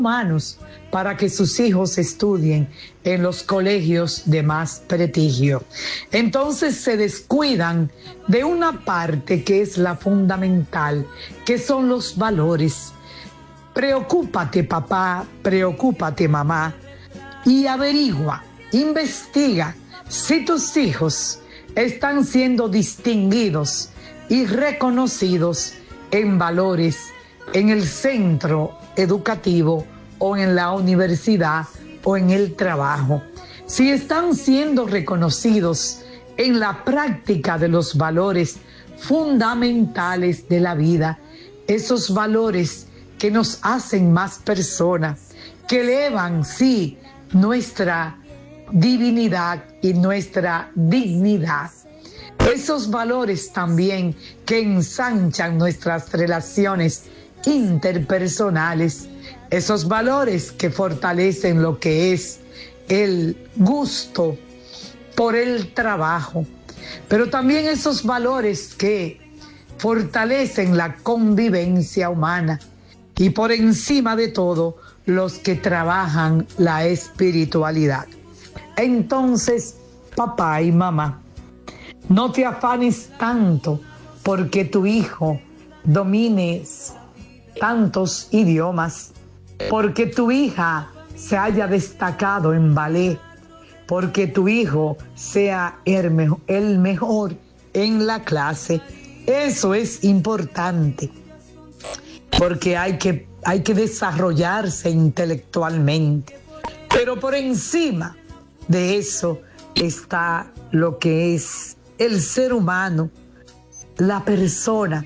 humanos para que sus hijos estudien en los colegios de más prestigio. Entonces se descuidan de una parte que es la fundamental, que son los valores. Preocúpate, papá, preocúpate, mamá, y averigua, investiga si tus hijos están siendo distinguidos y reconocidos en valores en el centro educativo o en la universidad o en el trabajo. Si están siendo reconocidos en la práctica de los valores fundamentales de la vida, esos valores que nos hacen más personas, que elevan, sí, nuestra divinidad y nuestra dignidad. Esos valores también que ensanchan nuestras relaciones interpersonales, esos valores que fortalecen lo que es el gusto por el trabajo, pero también esos valores que fortalecen la convivencia humana y por encima de todo los que trabajan la espiritualidad. Entonces, papá y mamá, no te afanes tanto porque tu hijo domine tantos idiomas, porque tu hija se haya destacado en ballet, porque tu hijo sea el mejor en la clase. Eso es importante, porque hay que desarrollarse intelectualmente. Pero por encima de eso está lo que es el ser humano, la persona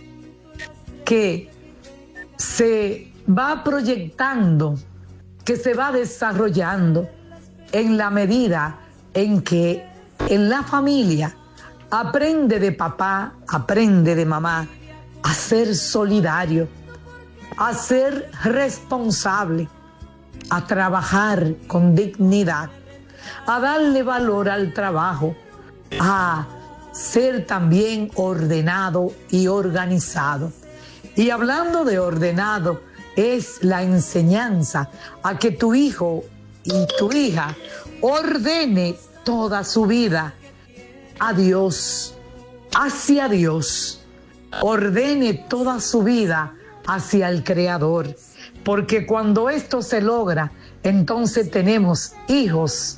que se va proyectando, que se va desarrollando en la medida en que en la familia aprende de papá, aprende de mamá a ser solidario, a ser responsable, a trabajar con dignidad, a darle valor al trabajo, a ser también ordenado y organizado. Y hablando de ordenado, es la enseñanza a que tu hijo y tu hija ordene toda su vida a Dios, hacia Dios, ordene toda su vida hacia el Creador, porque cuando esto se logra, entonces tenemos hijos